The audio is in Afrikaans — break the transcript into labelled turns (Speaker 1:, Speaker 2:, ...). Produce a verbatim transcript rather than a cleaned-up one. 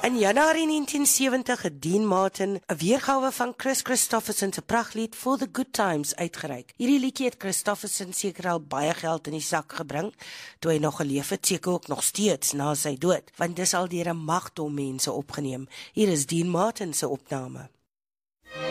Speaker 1: In Januarie negentien sewentig het Dean Martin 'n weergawe van Chris Christopherson se prachtlied For the Good Times uitgereik. Hierdie liedjie het Christopherson seker al baie geld in die sak gebring, toe hy nog geleef het, seker ook nog steeds na sy dood, want dis al deur 'n magdom mense opgeneem. Hier is Dean Martin se opname.